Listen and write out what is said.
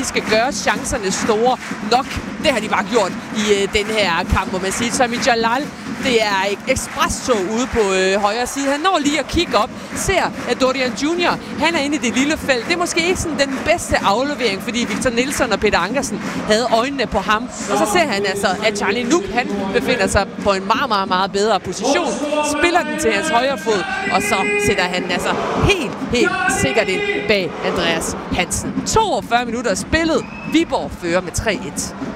de skal gøre chancerne store nok. Det har de bare gjort i den her kamp, må man sige. Sami Jalal, det er et eksprestog ude på højre side. Han når lige at kigge op, ser at Dorian Junior, han er inde i det lille felt. Det er måske ikke sådan den bedste aflevering, fordi Victor Nielsen og Peter Ankersen havde øjnene på ham. Og så ser han altså, at Charlie Nuk, han befinder sig på en meget bedre position. Spiller den til hans højre fod, og så sætter han altså helt sikkert ind bag Andreas Hansen. 42 minutter spillet. Viborg fører med 3-1.